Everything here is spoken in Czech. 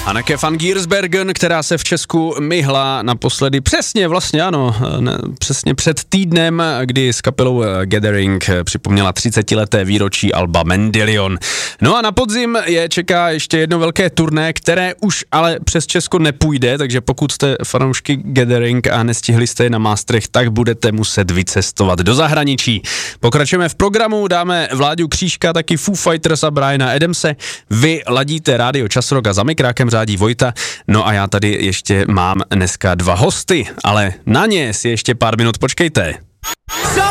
Anneke van Giersbergen, která se v Česku myhla naposledy přesně před týdnem, kdy s kapelou Gathering připomněla 30leté výročí alba Mendelion. No a na podzim je čeká ještě jedno velké turné, které už ale přes Česko nepůjde, takže pokud jste fanoušky Gathering a nestihli jste je na mástrech, tak budete muset vycestovat do zahraničí. Pokračujeme v programu, dáme Vláďu Křížka, taky Foo Fighters a Briana Adamse. Vy ladíte rádio Časrock a za mikrákem řádí Vojta. No a já tady ještě mám dneska 2 hosty, ale na ně si ještě pár minut počkejte.